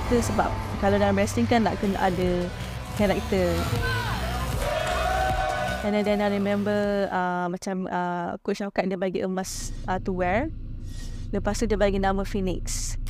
karakter, sebab kalau dalam wrestling kan nak kena ada karakter. And then I remember macam Coach Shaukat dia bagi emas to wear. Lepas tu dia bagi nama Phoenix.